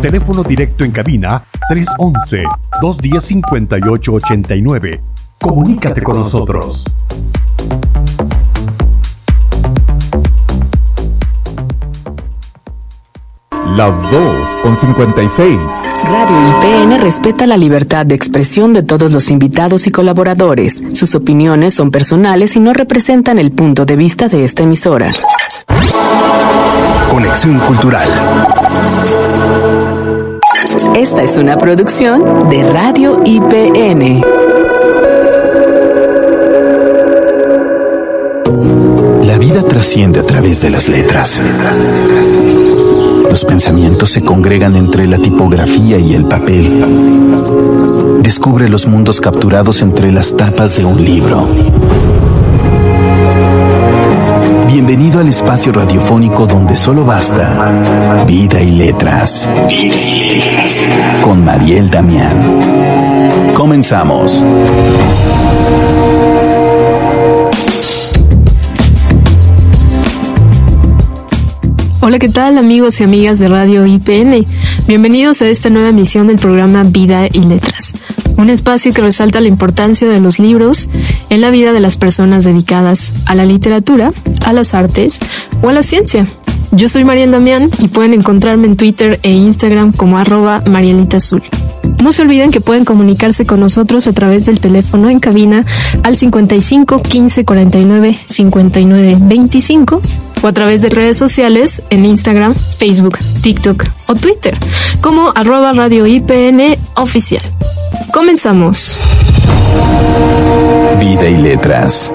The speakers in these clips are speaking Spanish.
Teléfono directo en cabina 311-210-5889. Comunícate con nosotros. Las 2:56. Radio IPN respeta la libertad de expresión de todos los invitados y colaboradores. Sus opiniones son personales y no representan el punto de vista de esta emisora. Conexión Cultural. Esta es una producción de Radio IPN. La vida trasciende a través de las letras. Los pensamientos se congregan entre la tipografía y el papel. Descubre los mundos capturados entre las tapas de un libro. Bienvenido al espacio radiofónico donde solo basta vida y letras. Vida y letras. Con Mariel Damián. Comenzamos. Hola, ¿qué tal amigos y amigas de Radio IPN? Bienvenidos a esta nueva emisión del programa Vida y Letras, un espacio que resalta la importancia de los libros en la vida de las personas dedicadas a la literatura, a las artes o a la ciencia. Yo soy Mariel Damián y pueden encontrarme en Twitter e Instagram como @marielitaazul. No se olviden que pueden comunicarse con nosotros a través del teléfono en cabina al 55 15 49 59 25 o a través de redes sociales en Instagram, Facebook, TikTok o Twitter como @Radio IPN oficial. Comenzamos. Vida y Letras.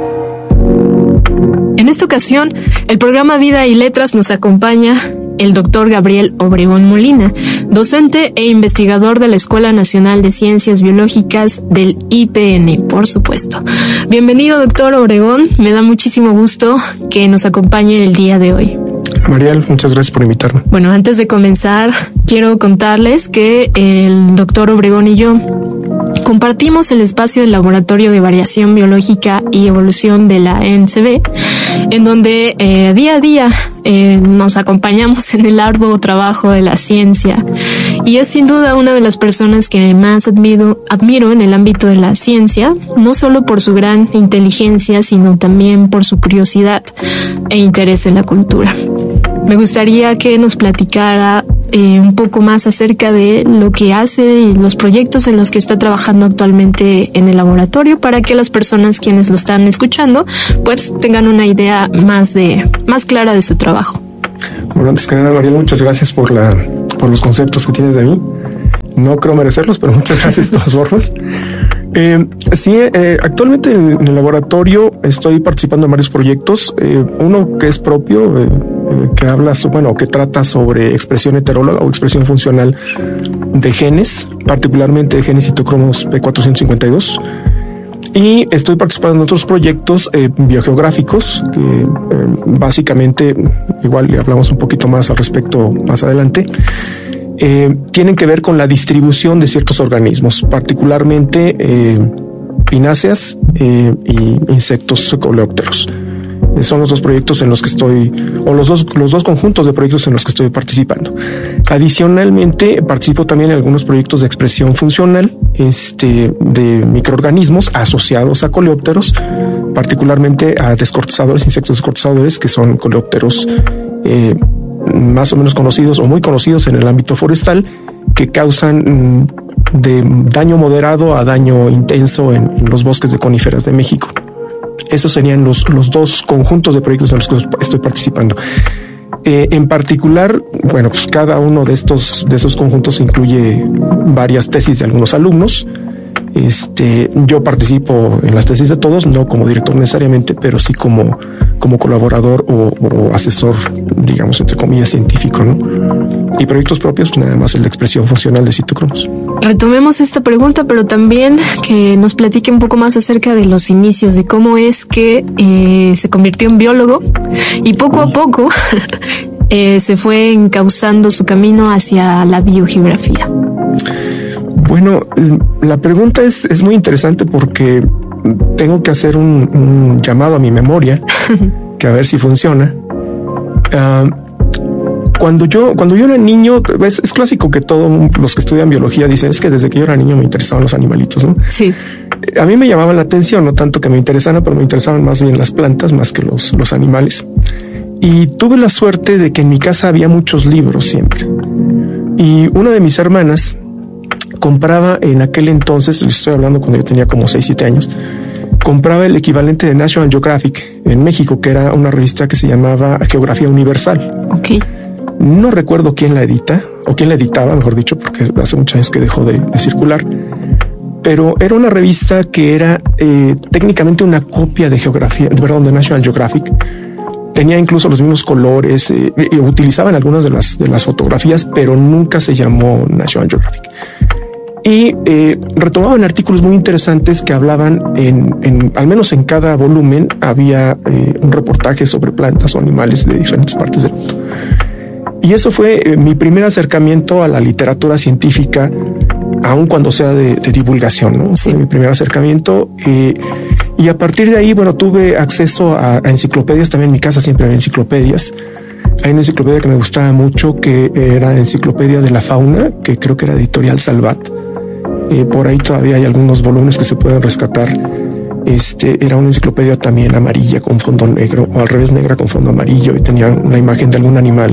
En esta ocasión, el programa Vida y Letras nos acompaña el doctor Gabriel Obregón Molina, docente e investigador de la Escuela Nacional de Ciencias Biológicas del IPN, por supuesto. Bienvenido, doctor Obregón. Me da muchísimo gusto que nos acompañe el día de hoy. Mariel, muchas gracias por invitarme. Bueno, antes de comenzar, quiero contarles que el doctor Obregón y yo compartimos el espacio del Laboratorio de Variación Biológica y Evolución de la ENCB, en donde día a día nos acompañamos en el arduo trabajo de la ciencia, y es sin duda una de las personas que más admiro en el ámbito de la ciencia, no solo por su gran inteligencia, sino también por su curiosidad e interés en la cultura. Me gustaría que nos platicara un poco más acerca de lo que hace y los proyectos en los que está trabajando actualmente en el laboratorio, para que las personas quienes lo están escuchando pues tengan una idea más clara de su trabajo. Bueno, antes que nada, Mariel, muchas gracias por los conceptos que tienes de mí. No creo merecerlos, pero muchas gracias de todas formas. Actualmente en el laboratorio estoy participando en varios proyectos. Uno que es propio, que trata sobre expresión heteróloga o expresión funcional de genes, particularmente de genes citocromos P452. Y estoy participando en otros proyectos biogeográficos que básicamente, igual le hablamos un poquito más al respecto más adelante, tienen que ver con la distribución de ciertos organismos, particularmente pináceas y insectos coleópteros. Son los dos proyectos en los que estoy, o los dos conjuntos de proyectos en los que estoy participando. Adicionalmente, participo también en algunos proyectos de expresión funcional, de microorganismos asociados a coleópteros, particularmente a descortezadores, insectos descortezadores, que son coleópteros más o menos conocidos o muy conocidos en el ámbito forestal, que causan de daño moderado a daño intenso en los bosques de coníferas de México. Esos serían los dos conjuntos de proyectos en los que estoy participando. En particular, pues cada uno de esos conjuntos incluye varias tesis de algunos alumnos. Yo participo en las tesis de todos, no como director necesariamente, pero sí como colaborador o asesor, digamos, entre comillas, científico, ¿no? Y proyectos propios, pues nada más el de expresión funcional de citocromos. Retomemos esta pregunta, pero también que nos platique un poco más acerca de los inicios, de cómo es que se convirtió en biólogo y poco a poco se fue encauzando su camino hacia la biogeografía. Bueno, la pregunta es muy interesante porque tengo que hacer un llamado a mi memoria, que a ver si funciona. Cuando yo era niño, es clásico que todos los que estudian biología dicen, es que desde que yo era niño me interesaban los animalitos, ¿no? Sí. A mí me llamaban la atención, no tanto que me interesaran, pero me interesaban más bien las plantas más que los animales. Y tuve la suerte de que en mi casa había muchos libros siempre. Y una de mis hermanas compraba en aquel entonces, les estoy hablando cuando yo tenía como 6, 7 años, compraba el equivalente de National Geographic en México, que era una revista que se llamaba Geografía Universal. Ok. No recuerdo quién la edita, o quién la editaba, mejor dicho, porque hace muchos años que dejó de circular. Pero era una revista que era técnicamente una copia de de National Geographic. Tenía incluso los mismos colores, utilizaban algunas de las fotografías, pero nunca se llamó National Geographic. Y retomaban artículos muy interesantes que hablaban al menos en cada volumen había un reportaje sobre plantas o animales de diferentes partes del mundo. Y eso fue mi primer acercamiento a la literatura científica, aun cuando sea de divulgación, ¿no? Sí. Fue mi primer acercamiento. Y a partir de ahí, bueno, tuve acceso a enciclopedias. También en mi casa siempre había enciclopedias. Hay una enciclopedia que me gustaba mucho, que era Enciclopedia de la Fauna, que creo que era Editorial Salvat. Por ahí todavía hay algunos volúmenes que se pueden rescatar. Era una enciclopedia también amarilla con fondo negro, o al revés, negra con fondo amarillo, y tenía una imagen de algún animal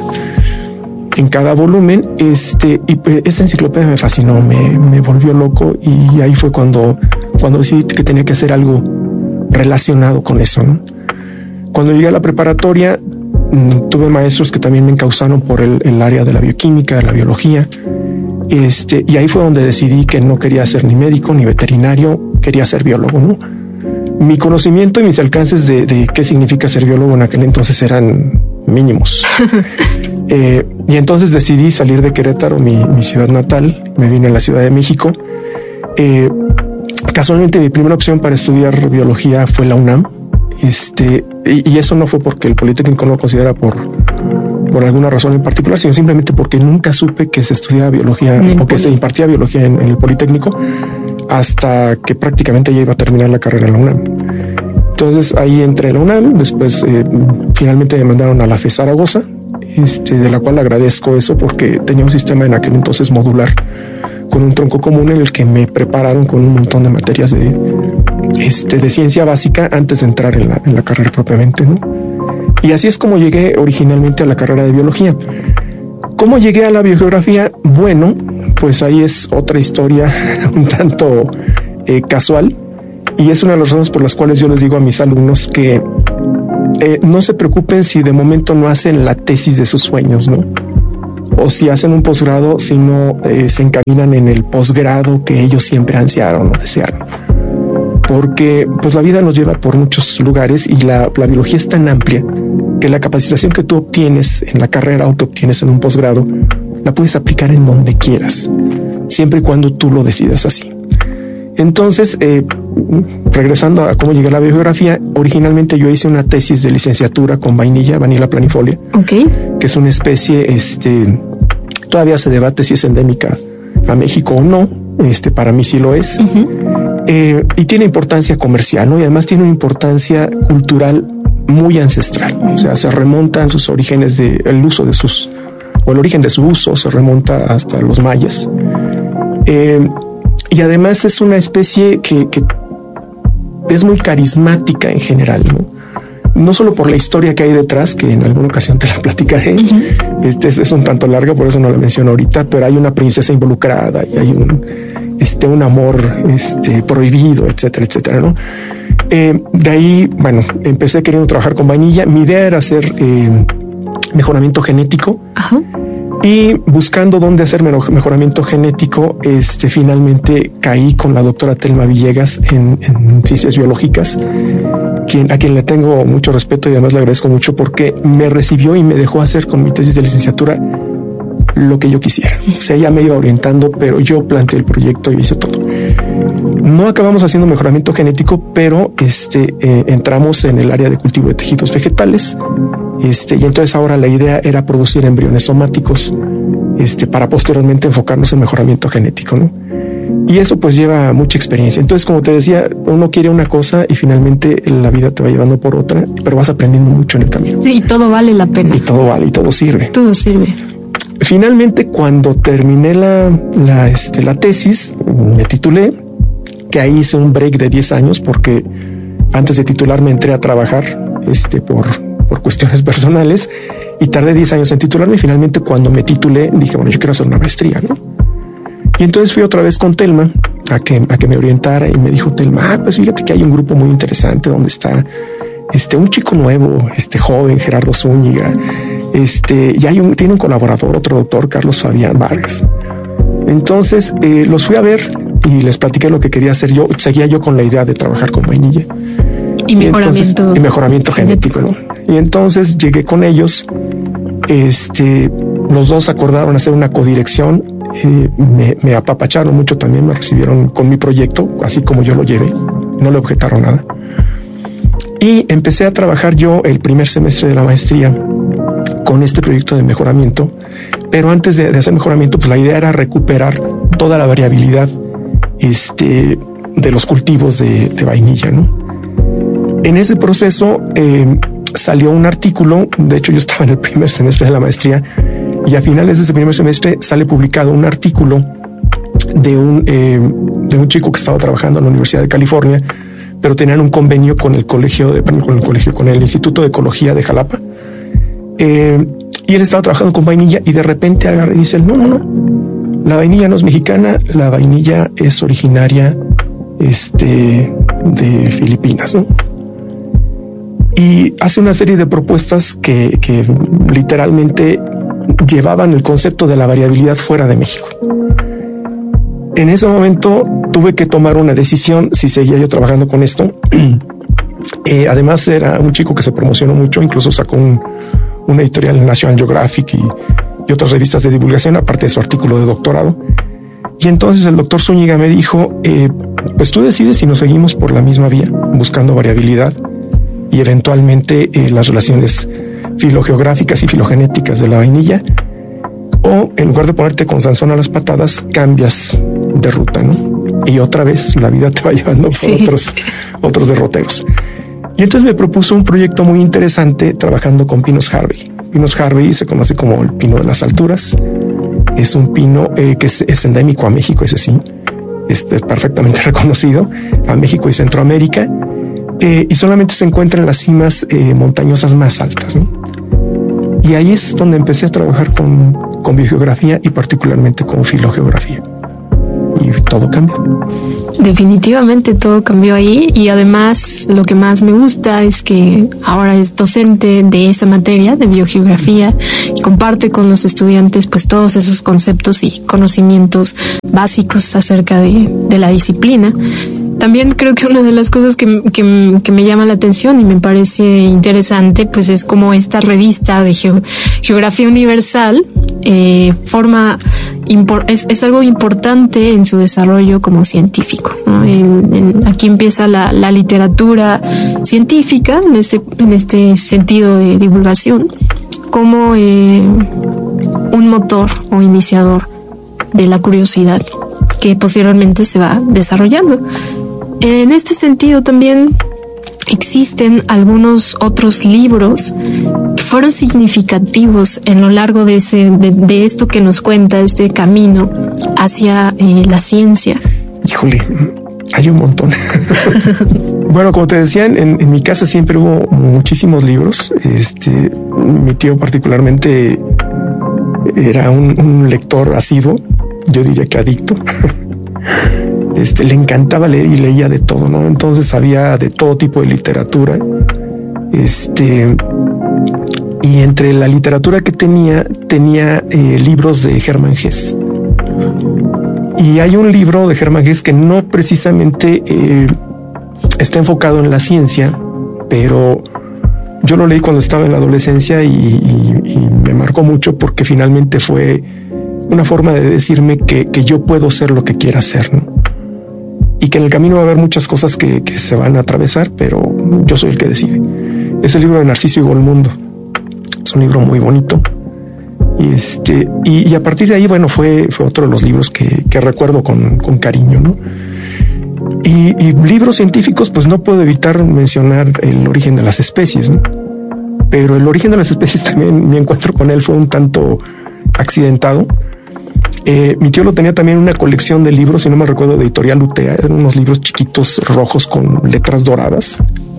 en cada volumen. Y esta enciclopedia me fascinó, me volvió loco, y ahí fue cuando decidí que tenía que hacer algo relacionado con eso, ¿no? Cuando llegué a la preparatoria, tuve maestros que también me encauzaron por el área de la bioquímica, de la biología. Y ahí fue donde decidí que no quería ser ni médico ni veterinario, quería ser biólogo, ¿no? Mi conocimiento y mis alcances de qué significa ser biólogo en aquel entonces eran mínimos. Y entonces decidí salir de Querétaro, mi ciudad natal. Me vine a la Ciudad de México. Casualmente mi primera opción para estudiar biología fue la UNAM. Y eso no fue porque el Politécnico no lo considera por alguna razón en particular, sino simplemente porque nunca supe que se estudiaba biología o que se impartía biología en el Politécnico hasta que prácticamente ya iba a terminar la carrera en la UNAM. Entonces ahí entré en la UNAM, después finalmente me mandaron a la FE Zaragoza, de la cual agradezco eso porque tenía un sistema en aquel entonces modular con un tronco común en el que me prepararon con un montón de materias de ciencia básica antes de entrar en la carrera propiamente, ¿no? Y así es como llegué originalmente a la carrera de biología. ¿Cómo llegué a la biogeografía? Bueno, pues ahí es otra historia un tanto casual, y es una de las razones por las cuales yo les digo a mis alumnos que no se preocupen si de momento no hacen la tesis de sus sueños, ¿no? O si hacen un posgrado, si no se encaminan en el posgrado que ellos siempre ansiaron o desearon. Porque pues la vida nos lleva por muchos lugares y la biología es tan amplia que la capacitación que tú obtienes en la carrera o que obtienes en un posgrado la puedes aplicar en donde quieras, siempre y cuando tú lo decidas así. Entonces, regresando a cómo llegué a la biogeografía, originalmente yo hice una tesis de licenciatura con vainilla, Vanilla planifolia, okay, que es una especie, todavía se debate si es endémica a México o no, para mí sí lo es. Y tiene importancia comercial, ¿no? Y además tiene una importancia cultural muy ancestral. O sea, se remontan sus orígenes el origen de su uso se remonta hasta los mayas. Y además es una especie que es muy carismática en general, ¿no? No solo por la historia que hay detrás, que en alguna ocasión te la platicaré. Es un tanto larga, por eso no la menciono ahorita, pero hay una princesa involucrada y hay un amor prohibido, etcétera, etcétera, ¿no? De ahí, bueno, empecé queriendo trabajar con vainilla. Mi idea era hacer mejoramiento genético. Ajá. Y buscando dónde hacer mejoramiento genético, finalmente caí con la doctora Telma Villegas en ciencias biológicas, a quien le tengo mucho respeto y además le agradezco mucho porque me recibió y me dejó hacer con mi tesis de licenciatura lo que yo quisiera. O sea, ella me iba orientando, pero yo planteé el proyecto y hice todo. No acabamos haciendo mejoramiento genético, pero entramos en el área de cultivo de tejidos vegetales. Y entonces ahora la idea era producir embriones somáticos, para posteriormente enfocarnos en mejoramiento genético, ¿no? Y eso pues lleva mucha experiencia. Entonces, como te decía, uno quiere una cosa y finalmente la vida te va llevando por otra, pero vas aprendiendo mucho en el camino. Sí, y todo vale la pena. Y todo vale, y todo sirve. Todo sirve. Finalmente, cuando terminé la tesis, me titulé, que ahí hice un break de 10 años porque antes de titularme entré a trabajar por cuestiones personales y tardé 10 años en titularme. Y finalmente, cuando me titulé, dije, bueno, yo quiero hacer una maestría, ¿no? Y entonces fui otra vez con Telma a que me orientara y me dijo Telma, pues fíjate que hay un grupo muy interesante donde está un chico nuevo, joven, Gerardo Zúñiga, y tiene un colaborador, otro doctor, Carlos Fabián Vargas. Entonces los fui a ver y les platiqué lo que quería hacer yo. Seguía yo con la idea de trabajar con vainilla. Y mejoramiento genético, ¿no? Y entonces llegué con ellos, los dos acordaron hacer una codirección. Me apapacharon mucho también, me recibieron con mi proyecto, así como yo lo llevé, no le objetaron nada. Y empecé a trabajar yo el primer semestre de la maestría con este proyecto de mejoramiento, pero antes de hacer mejoramiento, pues la idea era recuperar toda la variabilidad de los cultivos de vainilla, ¿no? En ese proceso salió un artículo, de hecho yo estaba en el primer semestre de la maestría, y a finales de ese primer semestre sale publicado un artículo de un chico que estaba trabajando en la Universidad de California, pero tenían un convenio con con el Instituto de Ecología de Jalapa. Y él estaba trabajando con vainilla y de repente agarra y dice, no, la vainilla no es mexicana, la vainilla es originaria de Filipinas, ¿no? Y hace una serie de propuestas que literalmente llevaban el concepto de la variabilidad fuera de México. En ese momento tuve que tomar una decisión si seguía yo trabajando con esto. Además era un chico que se promocionó mucho, incluso sacó una editorial en National Geographic y otras revistas de divulgación, aparte de su artículo de doctorado. Y entonces el doctor Zúñiga me dijo, pues tú decides si nos seguimos por la misma vía, buscando variabilidad y eventualmente las relaciones filogeográficas y filogenéticas de la vainilla, o en lugar de ponerte con Sansón a las patadas, cambias de ruta, ¿no? Y otra vez la vida te va llevando por otros derroteros. Y entonces me propuso un proyecto muy interesante trabajando con Pinus Harvey. Pinus Harvey se conoce como el pino de las alturas. Es un pino que es endémico a México, ese sí, perfectamente reconocido, a México y Centroamérica. Y solamente se encuentra en las cimas montañosas más altas, ¿no? Y ahí es donde empecé a trabajar con biogeografía y particularmente con filogeografía. Y todo cambió. Definitivamente todo cambió ahí, y además lo que más me gusta es que ahora es docente de esta materia de biogeografía y comparte con los estudiantes pues todos esos conceptos y conocimientos básicos acerca de la disciplina. También creo que una de las cosas que me llama la atención y me parece interesante pues es como esta revista de Geografía Universal es algo importante en su desarrollo como científico, ¿no? Aquí empieza la literatura científica en este sentido de divulgación como un motor o iniciador de la curiosidad que posteriormente se va desarrollando. En este sentido también existen algunos otros libros que fueron significativos en lo largo de esto que nos cuenta, este camino hacia la ciencia. Híjole, hay un montón. Bueno, como te decía, en mi casa siempre hubo muchísimos libros. Mi tío particularmente era un lector asiduo, yo diría que adicto. Le encantaba leer y leía de todo, ¿no? Entonces sabía de todo tipo de literatura. Y entre la literatura que tenía libros de Hermann Hesse. Y hay un libro de Hermann Hesse que no precisamente está enfocado en la ciencia, pero yo lo leí cuando estaba en la adolescencia y me marcó mucho porque finalmente fue una forma de decirme que yo puedo ser lo que quiera ser, ¿no? Y que en el camino va a haber muchas cosas que se van a atravesar, pero yo soy el que decide. Es el libro de Narciso y Golmundo. Es un libro muy bonito Y a partir de ahí, bueno, fue otro de los libros que recuerdo con cariño, ¿no? Y libros científicos, pues no puedo evitar mencionar El origen de las especies, ¿no? Pero El origen de las especies también, mi encuentro con él fue un tanto accidentado. Mi tío lo tenía también en una colección de libros, si no me recuerdo, de Editorial Utea. Eran unos libros chiquitos rojos con letras doradas.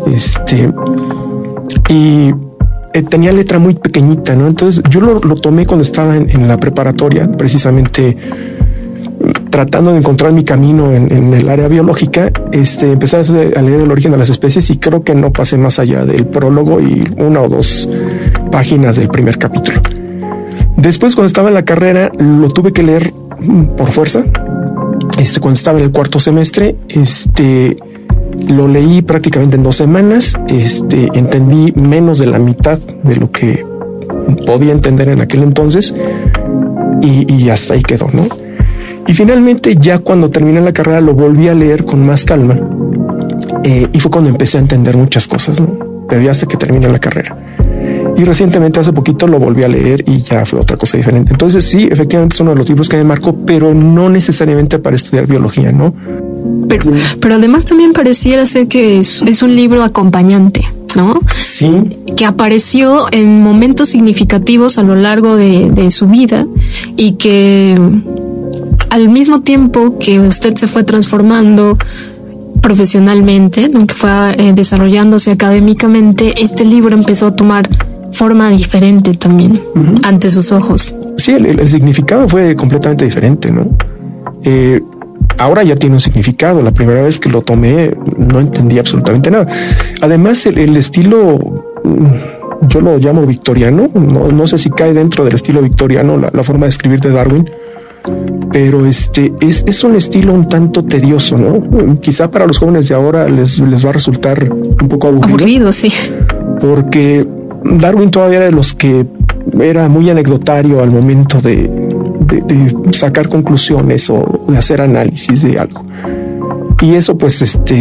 Y tenía letra muy pequeñita, ¿no? Entonces yo lo tomé cuando estaba en la preparatoria, precisamente tratando de encontrar mi camino en el área biológica. Empecé a leer El origen de las especies y creo que no pasé más allá del prólogo y 1 o 2 páginas del primer capítulo. Después, cuando estaba en la carrera, lo tuve que leer por fuerza. Cuando estaba en el 4º semestre, lo leí prácticamente en 2 semanas. Entendí menos de la mitad de lo que podía entender en aquel entonces y hasta ahí quedó, ¿no? Y finalmente, ya cuando terminé la carrera, lo volví a leer con más calma y fue cuando empecé a entender muchas cosas, ¿no? Pero ya hasta que terminé la carrera. Y recientemente, hace poquito, lo volví a leer y ya fue otra cosa diferente. Entonces sí, efectivamente es uno de los libros que me marcó, pero no necesariamente para estudiar biología, ¿no? Pero además también pareciera ser que es un libro acompañante, ¿no? Sí. Que apareció en momentos significativos a lo largo de su vida y que al mismo tiempo que usted se fue transformando profesionalmente, ¿no? Que fue desarrollándose académicamente, este libro empezó a tomar forma diferente también ante sus ojos. Sí, el significado fue completamente diferente, ¿no? Ahora ya tiene un significado. La primera vez que lo tomé no entendí absolutamente nada. Además, el estilo, yo lo llamo victoriano. No sé si cae dentro del estilo victoriano la forma de escribir de Darwin, pero es un estilo un tanto tedioso, ¿no? Quizá para los jóvenes de ahora les va a resultar un poco aburrido, sí. Porque Darwin todavía era de los que era muy anecdotario al momento de sacar conclusiones o de hacer análisis de algo. Y eso, pues,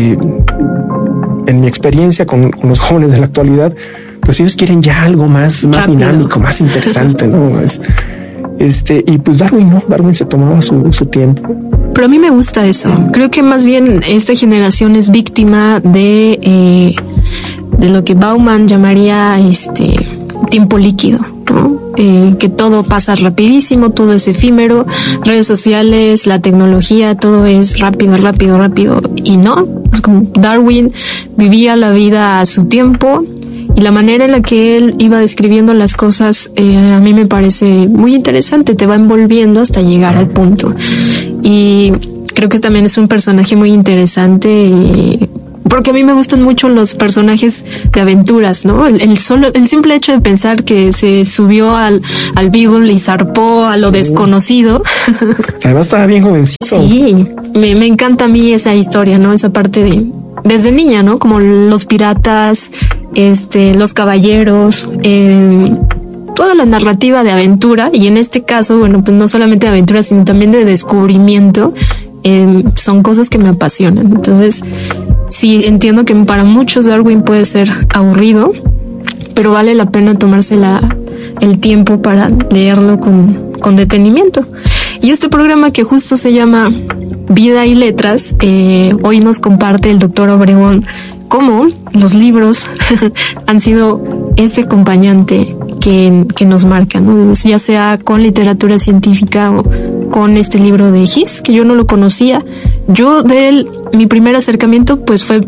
en mi experiencia con los jóvenes de la actualidad, pues ellos quieren ya algo más dinámico, más interesante, ¿no? Y pues Darwin se tomaba su tiempo. Pero a mí me gusta eso. Creo que más bien esta generación es víctima de lo que Bauman llamaría tiempo líquido, ¿no? Que todo pasa rapidísimo, todo es efímero, redes sociales, la tecnología, todo es rápido, y no, es como Darwin vivía la vida a su tiempo y la manera en la que él iba describiendo las cosas a mí me parece muy interesante, te va envolviendo hasta llegar al punto. Y creo que también es un personaje muy interesante porque a mí me gustan mucho los personajes de aventuras, ¿no? El simple hecho de pensar que se subió al Beagle y zarpó a lo desconocido. Además estaba bien jovencito. Sí, me encanta a mí esa historia, ¿no? Esa parte desde niña, ¿no? Como los piratas, los caballeros, toda la narrativa de aventura, y en este caso, bueno, pues no solamente de aventura, sino también de descubrimiento, son cosas que me apasionan. Entonces, sí, entiendo que para muchos Darwin puede ser aburrido, pero vale la pena tomarse el tiempo para leerlo con detenimiento. Y este programa, que justo se llama Vida y Letras, hoy nos comparte el doctor Obregón cómo los libros han sido este acompañante que nos marca, ¿no? Ya sea con literatura científica o con este libro de Hiss, que yo no lo conocía. Yo de él, mi primer acercamiento pues fue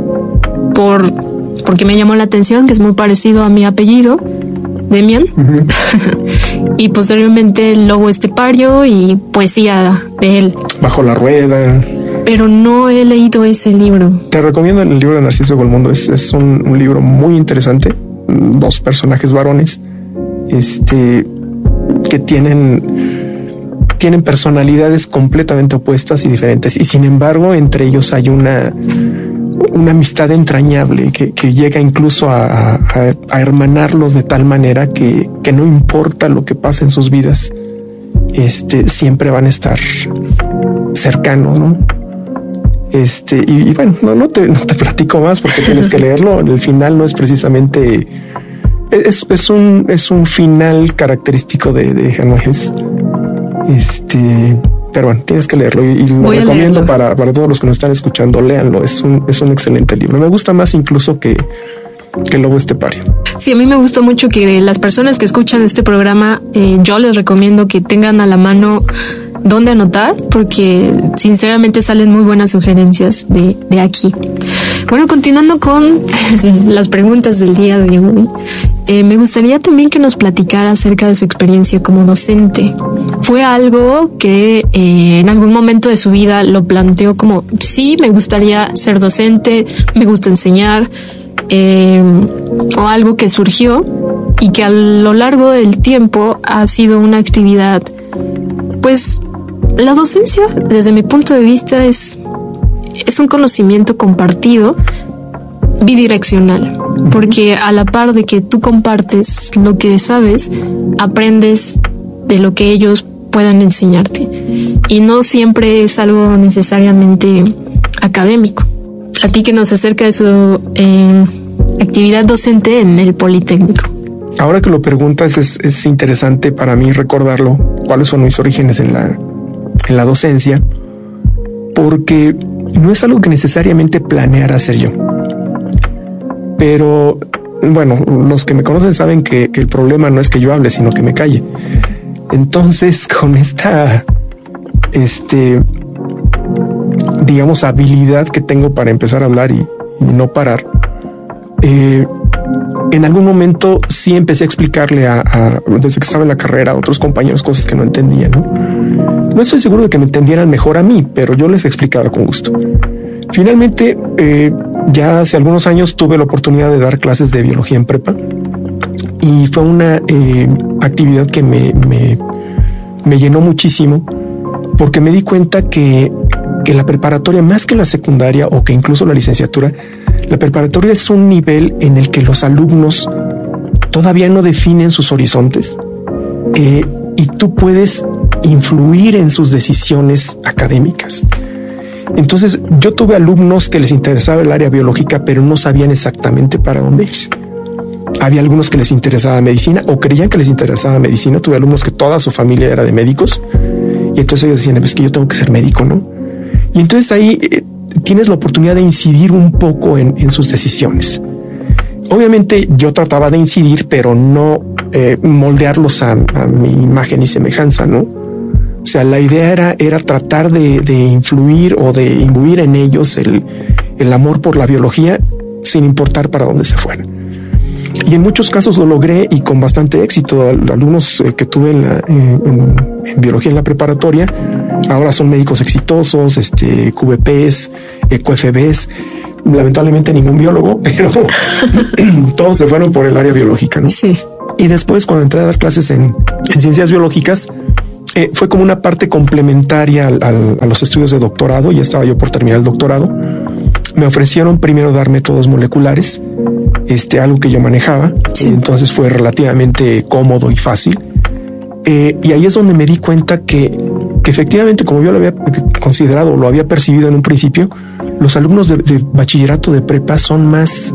porque me llamó la atención, que es muy parecido a mi apellido, Demian. Y posteriormente El lobo estepario y poesía de él. Bajo la rueda. Pero no he leído ese libro. Te recomiendo el libro de Narciso Golmundo. Es un libro muy interesante. 2 personajes varones que tienen personalidades completamente opuestas y diferentes, y sin embargo entre ellos hay una amistad entrañable que llega incluso a hermanarlos de tal manera que no importa lo que pase en sus vidas, siempre van a estar cercanos, ¿no? Y bueno, no te platico más porque tienes que leerlo. El final no es precisamente Es un final característico de Hermann Hesse. Pero bueno, tienes que leerlo y lo recomiendo para todos los que nos están escuchando. Léanlo, es un excelente libro. Me gusta más incluso que Lobo Estepario. Sí, a mí me gusta mucho que las personas que escuchan este programa, yo les recomiendo que tengan a la mano dónde anotar, porque sinceramente salen muy buenas sugerencias de aquí. Bueno, continuando con las preguntas del día de hoy, me gustaría también que nos platicara acerca de su experiencia como docente. ¿Fue algo que en algún momento de su vida lo planteó como, sí, me gustaría ser docente, me gusta enseñar, o algo que surgió y que a lo largo del tiempo ha sido una actividad? Pues la docencia, desde mi punto de vista, es un conocimiento compartido, bidireccional, porque a la par de que tú compartes lo que sabes, aprendes de lo que ellos puedan enseñarte, y no siempre es algo necesariamente académico. Platíquenos acerca de su actividad docente en el Politécnico. Ahora que lo preguntas, es interesante para mí recordarlo, cuáles son mis orígenes en la docencia, porque no es algo que necesariamente planeara hacer yo. Pero, bueno, los que me conocen saben que el problema no es que yo hable, sino que me calle. Entonces, con esta, digamos, habilidad que tengo para empezar a hablar y no parar, en algún momento sí empecé a explicarle desde que estaba en la carrera a otros compañeros cosas que no entendían, ¿no? No estoy seguro de que me entendieran mejor a mí, pero yo les explicaba con gusto. Finalmente, ya hace algunos años tuve la oportunidad de dar clases de biología en prepa, y fue una actividad que me llenó muchísimo, porque me di cuenta que la preparatoria, más que la secundaria o que incluso la licenciatura, la preparatoria es un nivel en el que los alumnos todavía no definen sus horizontes, y tú puedes influir en sus decisiones académicas. Entonces, yo tuve alumnos que les interesaba el área biológica, pero no sabían exactamente para dónde irse. Había algunos que les interesaba medicina o creían que les interesaba medicina. Tuve alumnos que toda su familia era de médicos, y entonces ellos decían, pues que yo tengo que ser médico, ¿no? Y entonces ahí tienes la oportunidad de incidir un poco en sus decisiones. Obviamente yo trataba de incidir, pero no moldearlos a mi imagen y semejanza, ¿no? O sea, la idea era tratar de influir o de imbuir en ellos el amor por la biología, sin importar para dónde se fueran. Y en muchos casos lo logré, y con bastante éxito. Alumnos que tuve en biología en la preparatoria ahora son médicos exitosos, QVPs, QFBs. Lamentablemente ningún biólogo, pero todos se fueron por el área biológica, ¿no? Sí. Y después, cuando entré a dar clases en ciencias biológicas, fue como una parte complementaria a los estudios de doctorado. Ya estaba yo por terminar el doctorado. Me ofrecieron primero dar métodos moleculares, algo que yo manejaba, sí. Entonces fue relativamente cómodo y fácil. Y ahí es donde me di cuenta que efectivamente, como yo lo había considerado, lo había percibido en un principio, los alumnos de bachillerato, de prepa, son más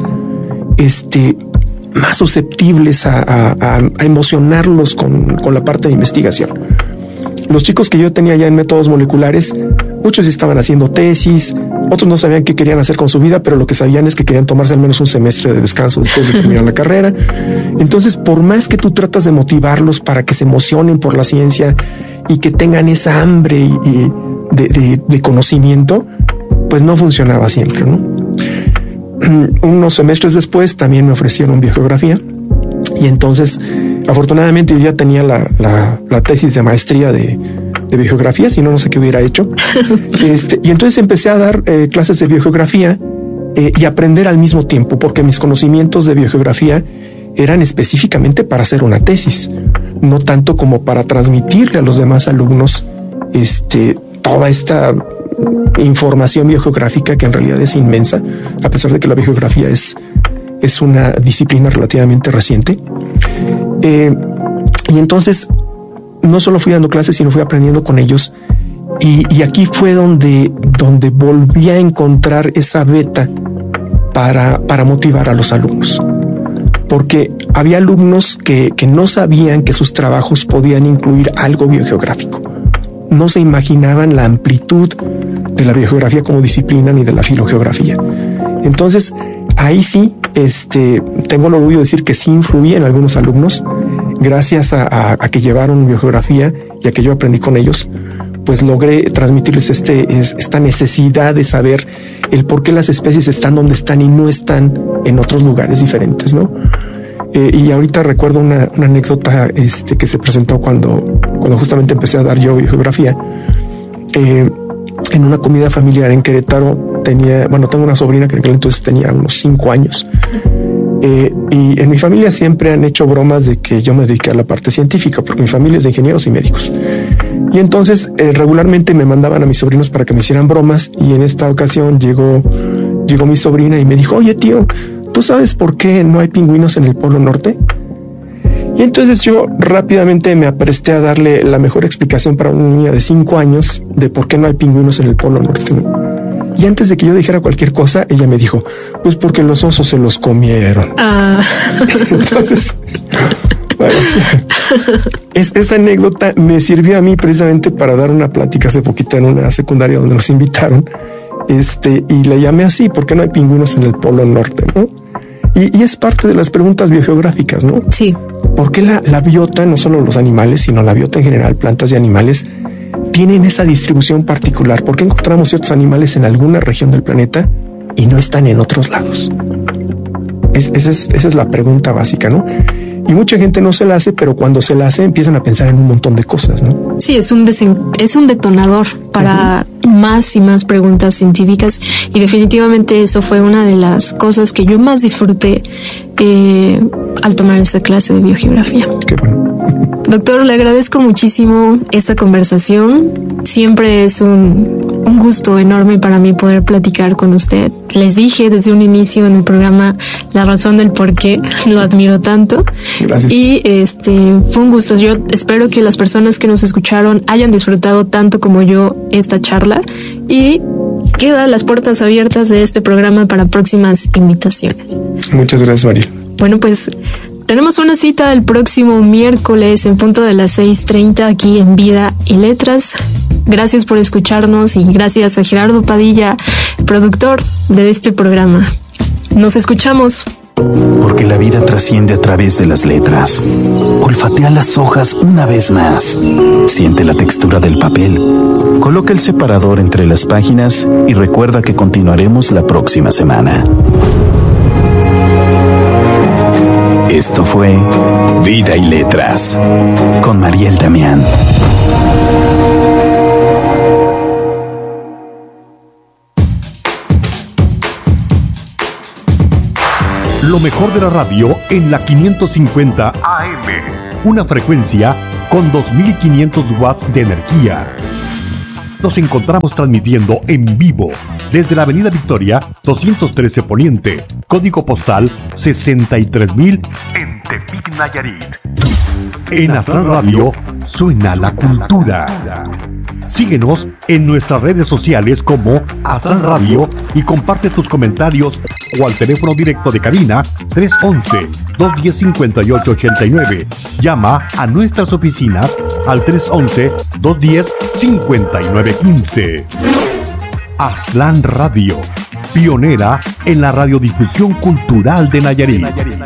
susceptibles a emocionarlos con la parte de investigación. Los chicos que yo tenía ya en métodos moleculares, muchos estaban haciendo tesis, otros no sabían qué querían hacer con su vida, pero lo que sabían es que querían tomarse al menos un semestre de descanso después de terminar la carrera. Entonces, por más que tú tratas de motivarlos para que se emocionen por la ciencia y que tengan esa hambre de conocimiento, pues no funcionaba siempre, ¿no? Unos semestres después también me ofrecieron biogeografía, y entonces afortunadamente yo ya tenía la tesis de maestría de biogeografía, si no sé qué hubiera hecho. Y entonces empecé a dar clases de biogeografía y aprender al mismo tiempo, porque mis conocimientos de biogeografía eran específicamente para hacer una tesis, no tanto como para transmitirle a los demás alumnos toda esta información biogeográfica, que en realidad es inmensa, a pesar de que la biogeografía es una disciplina relativamente reciente. Y entonces no solo fui dando clases, sino fui aprendiendo con ellos, y aquí fue donde volví a encontrar esa veta para motivar a los alumnos, porque había alumnos que no sabían que sus trabajos podían incluir algo biogeográfico. No se imaginaban la amplitud de la biogeografía como disciplina ni de la filogeografía. Entonces, ahí sí, tengo el orgullo de decir que sí influí en algunos alumnos, gracias a que llevaron biogeografía y a que yo aprendí con ellos, pues logré transmitirles esta necesidad de saber el por qué las especies están donde están y no están en otros lugares diferentes, ¿no? Y ahorita recuerdo una anécdota que se presentó cuando justamente empecé a dar yo biogeografía. En una comida familiar en Querétaro tengo una sobrina que en aquel entonces tenía unos 5 años. Y en mi familia siempre han hecho bromas de que yo me dediqué a la parte científica, porque mi familia es de ingenieros y médicos. Y entonces regularmente me mandaban a mis sobrinos para que me hicieran bromas, y en esta ocasión llegó mi sobrina y me dijo: oye tío, ¿tú sabes por qué no hay pingüinos en el Polo Norte? Y entonces yo rápidamente me apresté a darle la mejor explicación para una niña de 5 años de por qué no hay pingüinos en el Polo Norte, ¿no? Y antes de que yo dijera cualquier cosa, ella me dijo: pues porque los osos se los comieron. Entonces, bueno, esa anécdota me sirvió a mí precisamente para dar una plática hace poquito en una secundaria donde nos invitaron, y le llamé así: ¿por qué no hay pingüinos en el Polo Norte, no? Y es parte de las preguntas biogeográficas, ¿no? Sí. ¿Por qué la biota, no solo los animales, sino la biota en general, plantas y animales, tienen esa distribución particular? ¿Por qué encontramos ciertos animales en alguna región del planeta y no están en otros lados? Esa es la pregunta básica, ¿no? Y mucha gente no se la hace, pero cuando se la hace empiezan a pensar en un montón de cosas, ¿no? Sí, es un detonador para más y más preguntas científicas, y definitivamente eso fue una de las cosas que yo más disfruté al tomar esa clase de biogeografía. Qué bueno. Doctor, le agradezco muchísimo esta conversación. Siempre es un gusto enorme para mí poder platicar con usted. Les dije desde un inicio en el programa la razón del por qué lo admiro tanto. Gracias. Y fue un gusto. Yo espero que las personas que nos escucharon hayan disfrutado tanto como yo esta charla, y quedan las puertas abiertas de este programa para próximas invitaciones. Muchas gracias, María. Bueno, pues tenemos una cita el próximo miércoles en punto de las 6:30 aquí en Vida y Letras. Gracias por escucharnos, y gracias a Gerardo Padilla, productor de este programa. Nos escuchamos. Porque la vida trasciende a través de las letras. Olfatea las hojas una vez más. Siente la textura del papel. Coloca el separador entre las páginas y recuerda que continuaremos la próxima semana. Esto fue Vida y Letras con Mariel Damián. Lo mejor de la radio en la 550 AM. Una frecuencia con 2500 watts de energía. Nos encontramos transmitiendo en vivo desde la Avenida Victoria 213 Poniente, código postal 63000 en Tepic, Nayarit. En Astral Radio suena la cultura. Síguenos en nuestras redes sociales como Astral Radio y comparte tus comentarios o al teléfono directo de cabina 311-210-5889. Llama a nuestras oficinas al 311-210-5915. Astral Radio, pionera en la radiodifusión cultural de Nayarit.